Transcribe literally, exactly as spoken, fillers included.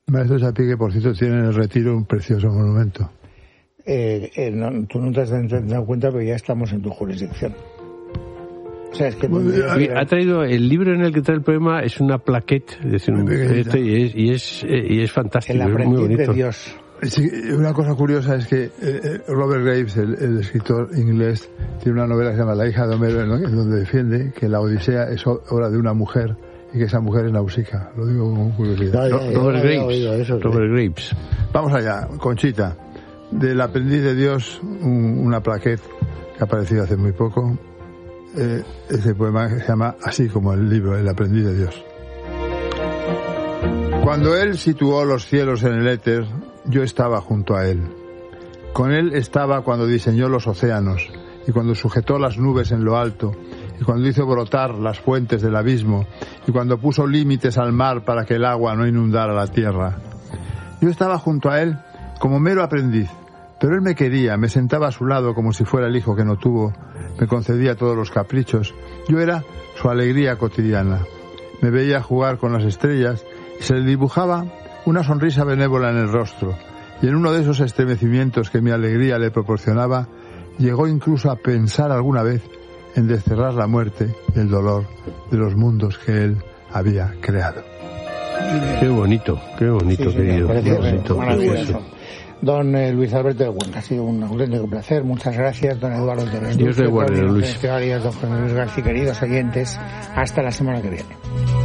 Maestro Chapí, que por cierto tiene en el Retiro un precioso monumento. Eh, eh, no, tú no te has dado cuenta, pero ya estamos en tu jurisdicción. O sea, es que bueno, ha traído el libro en el que trae el poema, es una plaquette, es decir, un, este, y, es, y, es, y es fantástico. El aprendiz es muy bonito. de Dios. Sí, una cosa curiosa es que eh, Robert Graves, el, el escritor inglés, tiene una novela que se llama La hija de Homero, ¿no? Donde defiende que la Odisea es obra de una mujer y que esa mujer es Nausicaa. Lo digo con curiosidad. No, no, Robert Graves. Eso, Robert sí. Graves. Vamos allá, Conchita. Del aprendiz de Dios, un, una plaquette que ha aparecido hace muy poco. Eh, ese poema se llama así como el libro, El aprendiz de Dios. Cuando él situó los cielos en el éter, yo estaba junto a él. Con él estaba cuando diseñó los océanos, y cuando sujetó las nubes en lo alto, y cuando hizo brotar las fuentes del abismo, y cuando puso límites al mar para que el agua no inundara la tierra. Yo estaba junto a él como mero aprendiz, pero él me quería, me sentaba a su lado como si fuera el hijo que no tuvo, me concedía todos los caprichos. Yo era su alegría cotidiana. Me veía jugar con las estrellas y se le dibujaba una sonrisa benévola en el rostro, y en uno de esos estremecimientos que mi alegría le proporcionaba, llegó incluso a pensar alguna vez en desterrar la muerte y el dolor de los mundos que él había creado. Qué bonito, qué bonito, sí, querido. Qué bonito, maravilloso. Don eh, Luis Alberto de Cuenca, ha sido un auténtico placer. Muchas gracias, don Eduardo Torres. Dios le guarde, Luis. Don Luis García, queridos oyentes. Hasta la semana que viene.